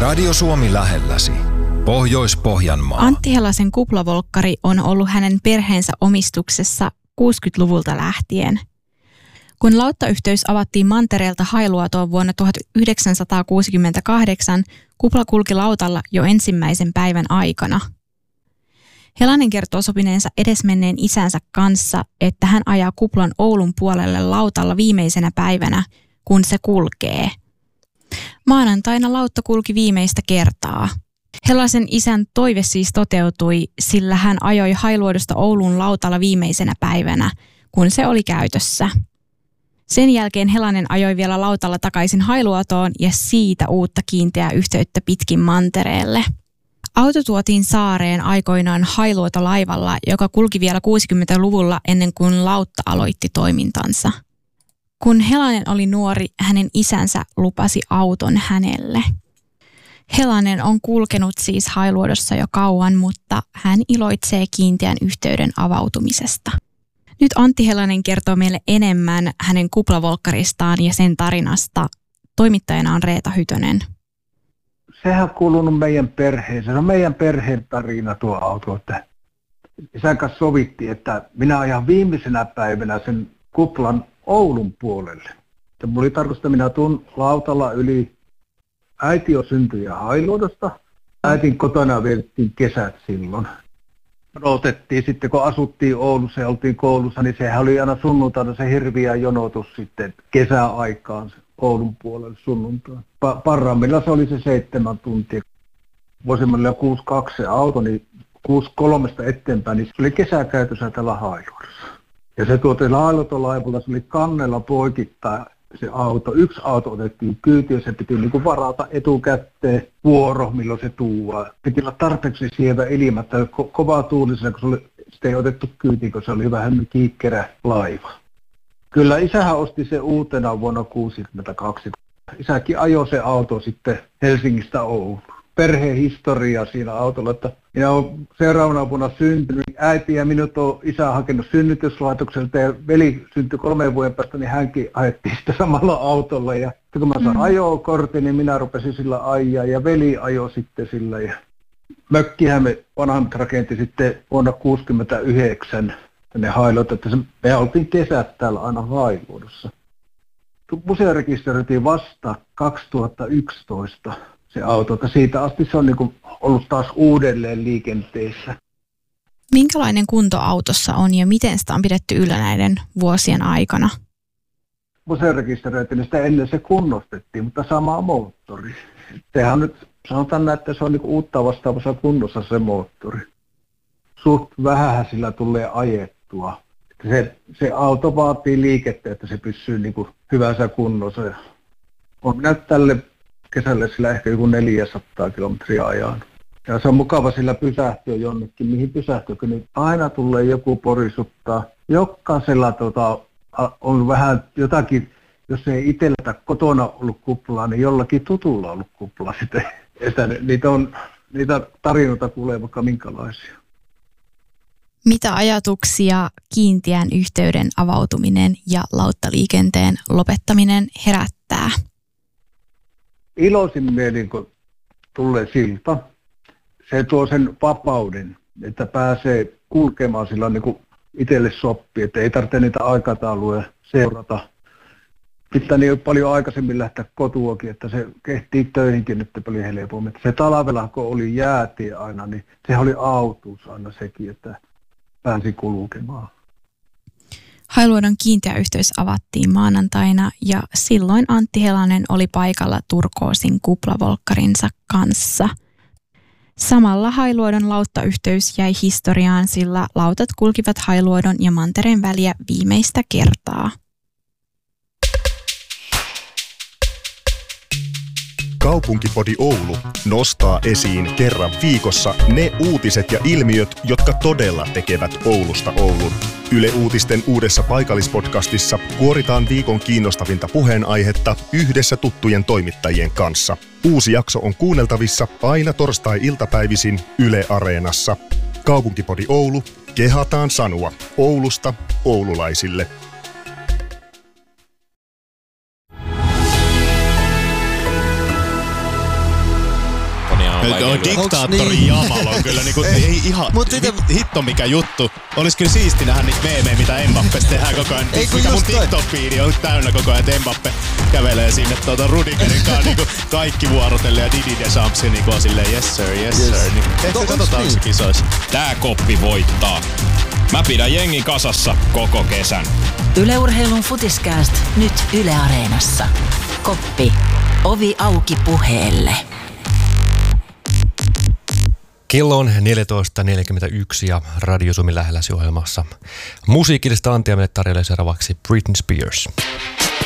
Radio Suomi lähelläsi. Pohjois-Pohjanmaa. Antti Helasen kuplavolkkari on ollut hänen perheensä omistuksessa 60-luvulta lähtien. Kun lauttayhteys avattiin mantereelta Hailuotoon vuonna 1968, kupla kulki lautalla jo ensimmäisen päivän aikana. Helanen kertoo sopineensa edesmenneen isänsä kanssa, että hän ajaa kuplan Oulun puolelle lautalla viimeisenä päivänä, kun se kulkee. Maanantaina lautta kulki viimeistä kertaa. Helasen isän toive siis toteutui, sillä hän ajoi Hailuodosta Oulun lautalla viimeisenä päivänä, kun se oli käytössä. Sen jälkeen Helanen ajoi vielä lautalla takaisin Hailuotoon ja siitä uutta kiinteää yhteyttä pitkin mantereelle. Auto tuotiin saareen aikoinaan Hailuoto-laivalla, joka kulki vielä 60-luvulla ennen kuin lautta aloitti toimintansa. Kun Helanen oli nuori, hänen isänsä lupasi auton hänelle. Helanen on kulkenut siis Hailuodossa jo kauan, mutta hän iloitsee kiinteän yhteyden avautumisesta. Nyt Antti Helanen kertoo meille enemmän hänen kuplavolkkaristaan ja sen tarinasta. Toimittajana on Reeta Hytönen. Sehän on kuulunut meidän perheeseen. Se on meidän perheen tarina tuo auto. Että isän kanssa sovittiin, että minä ajan viimeisenä päivänä sen kuplan Oulun puolelle. Mulla oli tarkoitus, että minä tuun lautalla yli. Äiti on syntyjä Hailuodosta. Äitin kotona vietettiin kesät silloin. Odotettiin sitten, kun asuttiin Oulussa ja oltiin koulussa, niin sehän oli aina sunnuntaina se hirviä jonotus sitten kesäaikaan Oulun puolelle sunnuntaina. Parhaimmillaan se oli se 7 tuntia. Vuosimmilla 6.2 se auto, niin 6.3 eteenpäin, niin se oli kesäkäytössä täällä Hailuodossa. Ja se tuotiin Hailuoto-laivalla, se oli kannella poikittain se auto. Yksi auto otettiin kyytiin ja se piti niin kuin varata etukäteen vuoro, milloin se tuuaa. Piti olla tarpeeksi sievä ilma, että kovaa tuulisena, kun sitä ei otettu kyytiin, kun se oli vähän kiikkerä laiva. Kyllä isähän osti se uutena vuonna 1962. Isäkin ajoi se auto sitten Helsingistä Ouluun. Perheen historiaa siinä autolla, että minä olen seuraavana vuonna syntynyt. Äiti ja minut on isä hakenut synnytyslaitokselta ja veli syntyi 3 vuoden päästä, niin hänkin ajettiin sitä samalla autolla. Ja kun mä sain ajokortin, niin minä rupesin sillä ajaa ja veli ajoi sitten sillä. Ja mökkihän me vanhemmat rakenti sitten vuonna 1969 tänne Hailuotoon, että me oltiin kesät täällä aina Hailuodossa. Museo rekisteröitiin vasta 2011. Se auto, että siitä asti se on niin kuin ollut taas uudelleen liikenteessä. Minkälainen kunto autossa on ja miten sitä on pidetty yllä näiden vuosien aikana? Museorekisteröitiin, sitä ennen se kunnostettiin, mutta sama moottori. Sehän nyt sanotaan näin, että se on niin kuin uutta vastaavassa kunnossa se moottori. Suht vähän sillä tulee ajettua. Se auto vaatii liikettä, että se pysyy niin kuin hyvässä kunnossa. On minä tälle kesällä sillä ehkä joku 400 kilometriä ajan. Ja se on mukava sillä pysähtyä jonnekin, mihin pysähtyykö, niin aina tulee joku porisuttaa. Jokaisella on vähän jotakin, jos ei itsellä kotona ollut kuplaa, niin jollakin tutulla on ollut kuplaa sitten. Että niitä tarinoita kuulee vaikka minkälaisia. Mitä ajatuksia kiinteän yhteyden avautuminen ja lauttaliikenteen lopettaminen herättää? Iloisin mielin, kun tulee silta, se tuo sen vapauden, että pääsee kulkemaan sillä niin kuin itselle sopii, että ei tarvitse niitä aikatauluja seurata. Pitää niin paljon aikaisemmin lähteä kotuakin, että se kehtii töihinkin nyt paljon helpommin. Se talvella, kun oli jäätie aina, niin se oli autuus aina sekin, että pääsi kulkemaan. Hailuodon kiinteä yhteys avattiin maanantaina ja silloin Antti Helanen oli paikalla Turkoosin kuplavolkkarinsa kanssa. Samalla Hailuodon lauttayhteys jäi historiaan, sillä lautat kulkivat Hailuodon ja mantereen väliä viimeistä kertaa. Kaupunkipodi Oulu nostaa esiin kerran viikossa ne uutiset ja ilmiöt, jotka todella tekevät Oulusta Oulun. Yle Uutisten uudessa paikallispodcastissa kuoritaan viikon kiinnostavinta puheenaihetta yhdessä tuttujen toimittajien kanssa. Uusi jakso on kuunneltavissa aina torstai-iltapäivisin Yle Areenassa. Kaupunkipodi Oulu, kehataan sanoa Oulusta oululaisille. Diktaattori Jamal on kyllä niinku ihan hitto mikä juttu. Olis kyllä siisti nähdä niitä meemejä, mitä Mbappesta tehdään koko ajan. Mikä mun TikTok-fiidi on täynnä koko ajan, että Mbappe kävelee sinne Rudigerin kanssa niinku kaikki vuorotelle ja Didi Desampsi niinku on silleen yes sir. Niinku, ehkä katsotaan se kisoissa. Tää koppi voittaa. Mä pidän jengin kasassa koko kesän. Yle Urheilun Futiskääst nyt Yle Areenassa. Koppi. Ovi auki puheelle. Kello on 14.41 ja Radio Suomi lähelläsi ohjelmassa musiikillista antia meille tarjolle seuraavaksi Britney Spears.